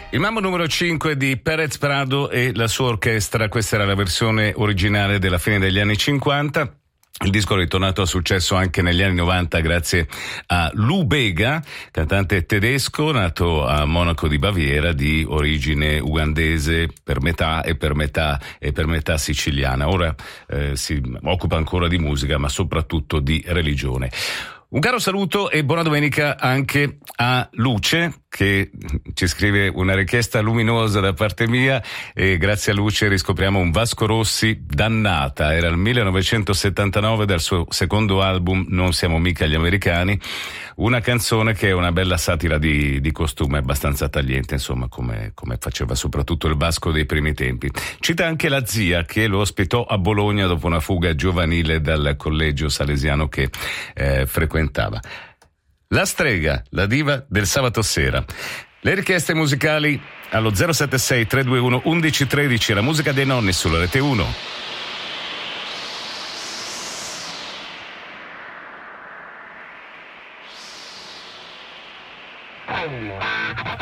Il Mambo numero 5 di Pérez Prado e la sua orchestra. Questa era la versione originale della fine degli anni 50. Il disco è ritornato a successo anche negli anni 90 grazie a Lou Bega, cantante tedesco nato a Monaco di Baviera, di origine ugandese per metà e per metà siciliana. Ora si occupa ancora di musica, ma soprattutto di religione. Un caro saluto e buona domenica anche a Luce, che ci scrive una richiesta luminosa da parte mia, e grazie a Luce riscopriamo un Vasco Rossi Dannata. Era il 1979 dal suo secondo album Non siamo mica gli americani, una canzone che è una bella satira di costume abbastanza tagliente, insomma, come faceva soprattutto il Vasco dei primi tempi. Cita anche la zia che lo ospitò a Bologna dopo una fuga giovanile dal collegio salesiano che frequentava. La strega, la diva del sabato sera. Le richieste musicali allo 076 321 1113, la musica dei nonni sulla Rete 1.